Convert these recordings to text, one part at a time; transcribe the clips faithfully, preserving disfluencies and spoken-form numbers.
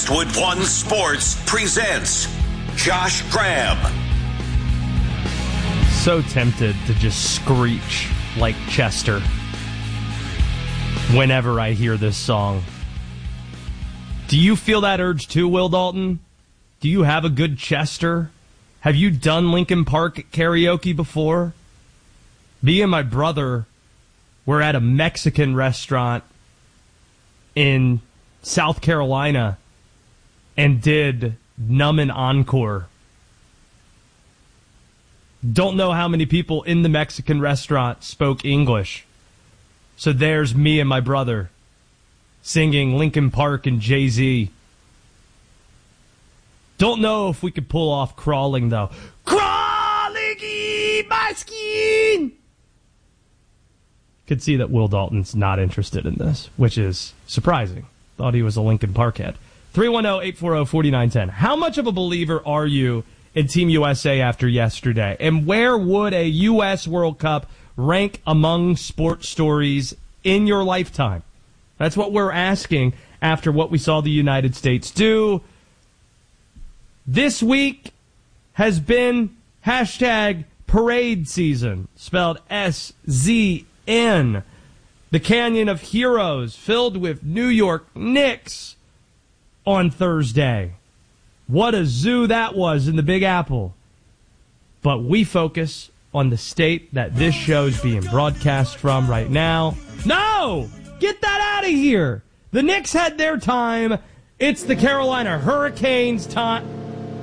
Westwood One Sports presents Josh Graham. So tempted to just screech like Chester whenever I hear this song. Do you feel that urge too, Will Dalton? Do you have a good Chester? Have you done Linkin Park karaoke before? Me and my brother were at a Mexican restaurant in South Carolina and did Numbin' Encore. Don't know how many people in the Mexican restaurant spoke English. So there's me and my brother singing Linkin Park and Jay-Z. Don't know if we could pull off crawling, though. Crawling in my skin! Could see that Will Dalton's not interested in this, which is surprising. Thought he was a Linkin Park head. three one zero, eight four zero, four nine one zero. How much of a believer are you in Team U S A after yesterday? And where would a U S World Cup rank among sports stories in your lifetime? That's what we're asking after what we saw the United States do. This week has been hashtag parade season, spelled S Z N. The Canyon of Heroes filled with New York Knicks on Thursday. What a zoo that was in the Big Apple. But we focus on the state that this show's being broadcast from right now. No! Get that out of here! The Knicks had their time. It's the Carolina Hurricanes' time.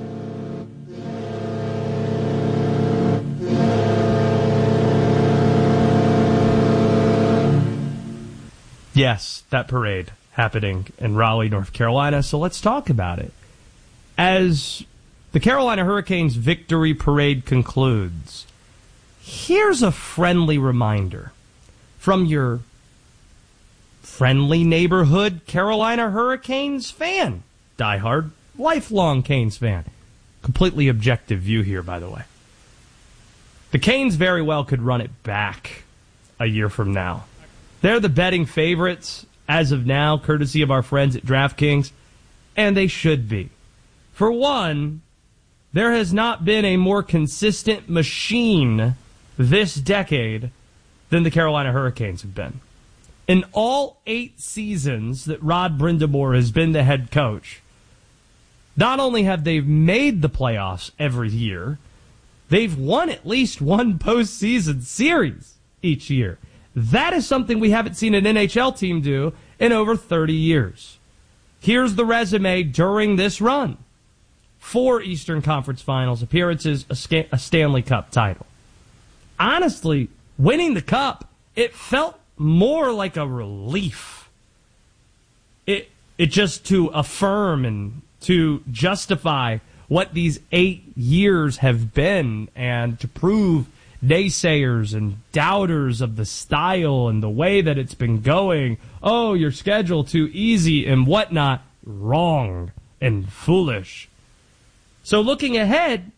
Yes, that parade happening in Raleigh, North Carolina. So let's talk about it. As the Carolina Hurricanes victory parade concludes, here's a friendly reminder from your friendly neighborhood Carolina Hurricanes fan. Diehard, lifelong Canes fan. Completely objective view here, by the way. The Canes very well could run it back a year from now. They're the betting favorites as of now, courtesy of our friends at DraftKings, and they should be. For one, there has not been a more consistent machine this decade than the Carolina Hurricanes have been. In all eight seasons that Rod Brindamore has been the head coach, not only have they made the playoffs every year, they've won at least one postseason series each year. That is something we haven't seen an N H L team do in over thirty years. Here's the resume during this run. Four Eastern Conference Finals appearances, a, Sc- a Stanley Cup title. Honestly, winning the Cup, it felt more like a relief. It it just to affirm and to justify what these eight years have been and to prove naysayers and doubters of the style and the way that it's been going. Oh, your schedule too easy and whatnot. Wrong and foolish. So looking ahead,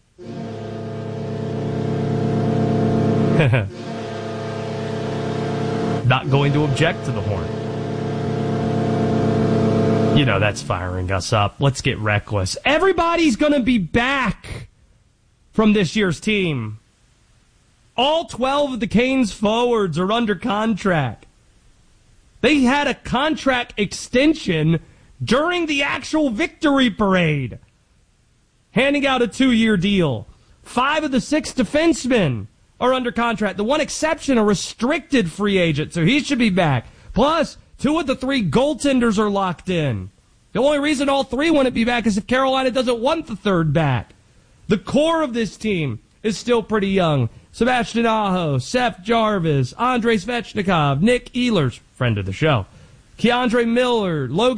not going to object to the horn. You know, that's firing us up. Let's get reckless. Everybody's going to be back from this year's team. All twelve of the Canes forwards are under contract. They had a contract extension during the actual victory parade, handing out a two-year deal. Five of the six defensemen are under contract. The one exception, a restricted free agent, so he should be back. Plus, two of the three goaltenders are locked in. The only reason all three wouldn't be back is if Carolina doesn't want the third back. The core of this team is still pretty young. Sebastian Aho, Seth Jarvis, Andrei Svechnikov, Nick Ehlers, friend of the show, Keandre Miller, Logan